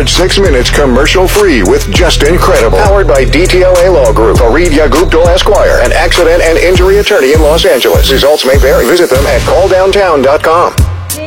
6 minutes commercial-free with Justin Credible. Powered by DTLA Law Group, Fareed Yaguptal Esquire, an accident and injury attorney in Los Angeles. Results may vary. Visit them at calldowntown.com.